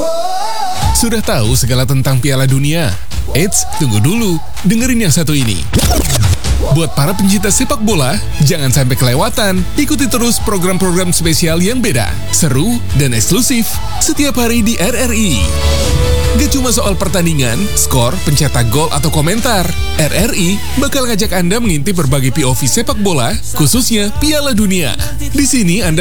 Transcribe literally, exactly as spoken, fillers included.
Sudah tahu segala tentang Piala Dunia? Eits, tunggu dulu, dengerin yang satu ini. Buat para pencinta sepak bola, jangan sampai kelewatan. Ikuti terus program-program spesial yang beda, seru, dan eksklusif setiap hari di R R I. Gak cuma soal pertandingan, skor, pencetak gol, atau komentar. R R I bakal ngajak Anda mengintip berbagai P O V sepak bola, khususnya Piala Dunia. Di sini Anda